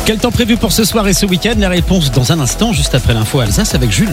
Quel temps prévu pour ce soir et ce week-end? La réponse dans un instant, juste après l'info Alsace avec Jules.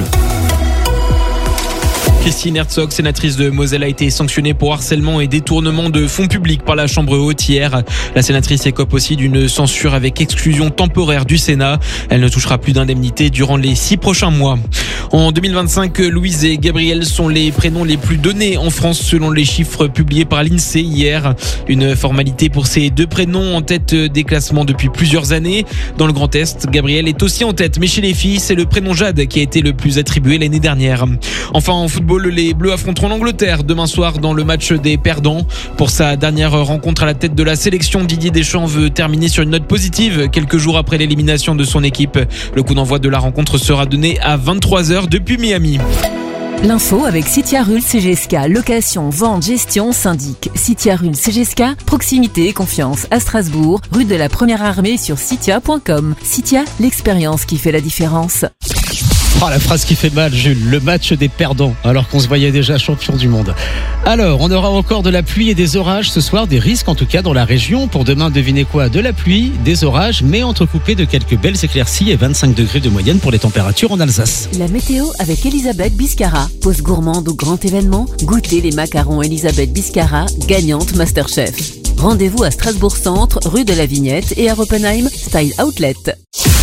Christine Herzog, sénatrice de Moselle, a été sanctionnée pour harcèlement et détournement de fonds publics par la Chambre haute hier. La sénatrice écope aussi d'une censure avec exclusion temporaire du Sénat. Elle ne touchera plus d'indemnité durant les 6 prochains mois. En 2025, Louise et Gabriel sont les prénoms les plus donnés en France selon les chiffres publiés par l'INSEE hier. Une formalité pour ces deux prénoms en tête des classements depuis plusieurs années. Dans le Grand Est, Gabriel est aussi en tête, mais chez les filles, c'est le prénom Jade qui a été le plus attribué l'année dernière. Enfin, en football, les Bleus affronteront l'Angleterre demain soir dans le match des perdants. Pour sa dernière rencontre à la tête de la sélection, Didier Deschamps veut terminer sur une note positive quelques jours après l'élimination de son équipe. Le coup d'envoi de la rencontre sera donné à 23h depuis Miami. L'info avec Citia Rul CGSK, location, vente, gestion, syndic. Citia Rul CGSK, proximité et confiance à Strasbourg, rue de la Première Armée sur citia.com. Citia, l'expérience qui fait la différence. Oh, la phrase qui fait mal, Jules, le match des perdants, alors qu'on se voyait déjà champion du monde. Alors, on aura encore de la pluie et des orages ce soir, des risques en tout cas dans la région. Pour demain, devinez quoi? De la pluie, des orages, mais entrecoupés de quelques belles éclaircies et 25 degrés de moyenne pour les températures en Alsace. La météo avec Elisabeth Biscara. Pause gourmande ou grand événement, goûtez les macarons Elisabeth Biscara, gagnante Masterchef. Rendez-vous à Strasbourg Centre, rue de la Vignette et à Oppenheim, Style Outlet.